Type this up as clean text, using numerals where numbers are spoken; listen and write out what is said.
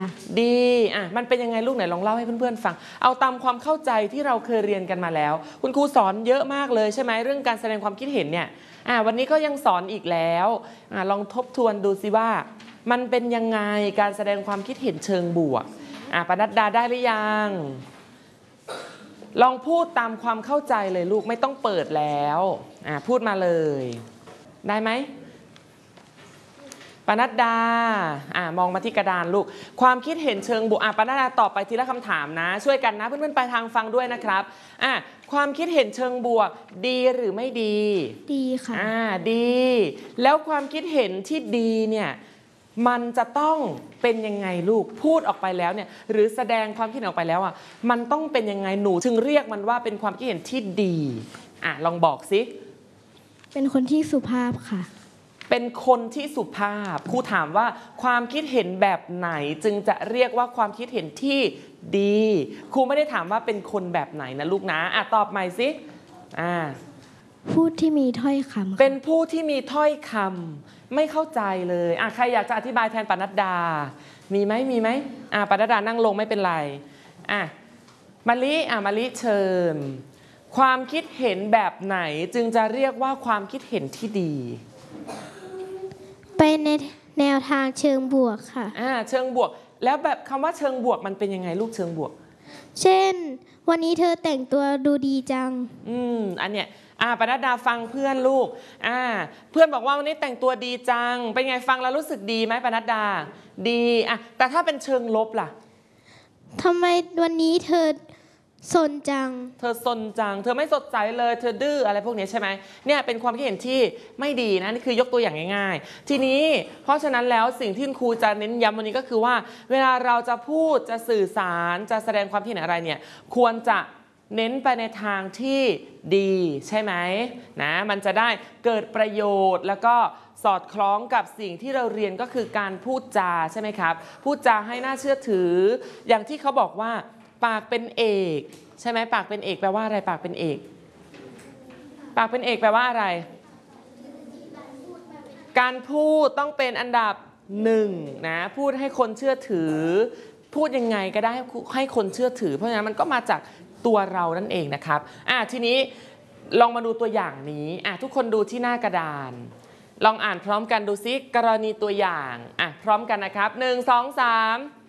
ดีมันเป็นยังไงลูกไหนลองเล่าให้เพื่อนๆฟังเอาตามความเข้าใจที่เราเคยเรียนกันมาแล้วคุณครูสอนเยอะมากเลยใช่ไหมเรื่องการแสดงความคิดเห็นเนี่ยวันนี้ก็ยังสอนอีกแล้วลองทบทวนดูสิว่ามันเป็นยังไงการแสดงความคิดเห็นเชิงบวกปนัดดาได้หรือยังลองพูดตามความเข้าใจเลยลูกไม่ต้องเปิดแล้วพูดมาเลยได้ไหมปนัดดามองมาที่กระดานลูกความคิดเห็นเชิงบวกปนัดดาตอบไปทีละคำถามนะช่วยกันนะเพื่อนๆไปทางฟังด้วยนะครับความคิดเห็นเชิงบวกดีหรือไม่ดีดีค่ะดีแล้วความคิดเห็นที่ดีเนี่ยมันจะต้องเป็นยังไงลูกพูดออกไปแล้วเนี่ยหรือแสดงความคิดเห็นออกไปแล้วมันต้องเป็นยังไงหนูถึงเรียกมันว่าเป็นความคิดเห็นที่ดีลองบอกสิเป็นคนที่สุภาพค่ะเป็นคนที่สุภาพครูถามว่าความคิดเห็นแบบไหนจึงจะเรียกว่าความคิดเห็นที่ดีครูไม่ได้ถามว่าเป็นคนแบบไหนนะลูกนะตอบใหม่สิพูดที่มีถ้อยคำเป็นผู้ที่มีถ้อยคำไม่เข้าใจเลยใครอยากจะอธิบายแทนปนัดดามีไหมปนัดดานั่งลงไม่เป็นไรมะลิเชิญความคิดเห็นแบบไหนจึงจะเรียกว่าความคิดเห็นที่ดีไปในแนวทางเชิงบวกค่ะเชิงบวกแล้วแบบคำว่าเชิงบวกมันเป็นยังไงลูกเชิงบวกเช่นวันนี้เธอแต่งตัวดูดีจังอันเนี้ยปนัดดาฟังเพื่อนลูกเพื่อนบอกว่าวันนี้แต่งตัวดีจังเป็นไงฟังแล้วรู้สึกดีไหมปนัดดาดีแต่ถ้าเป็นเชิงลบล่ะทำไมวันนี้เธอสนจังเธอไม่สดใสเลยเธอดื้ออะไรพวกนี้ใช่ไหมเนี่ยเป็นความคิดเห็นที่ไม่ดีนะนี่คือยกตัวอย่างง่ายๆทีนี้เพราะฉะนั้นแล้วสิ่งที่ครูจะเน้นย้ำวันนี้ก็คือว่าเวลาเราจะพูดจะสื่อสารจะแสดงความคิดเห็นอะไรเนี่ยควรจะเน้นไปในทางที่ดีใช่ไหมนะมันจะได้เกิดประโยชน์แล้วก็สอดคล้องกับสิ่งที่เราเรียนก็คือการพูดจาใช่ไหมครับพูดจาให้น่าเชื่อถืออย่างที่เขาบอกว่าปากเป็นเอกใช่ไหมปากเป็นเอกแปลว่าอะไรปากเป็นเอกแปลว่าอะไรการพูดต้องเป็นอันดับหนึ่งนะพูดให้คนเชื่อถือพูดยังไงก็ได้ให้คนเชื่อถือเพราะฉะนั้นมันก็มาจากตัวเรานั่นเองนะครับทีนี้ลองมาดูตัวอย่างนี้ทุกคนดูที่หน้ากระดานลองอ่านพร้อมกันดูซิกรณีตัวอย่างพร้อมกันนะครับ1 2 3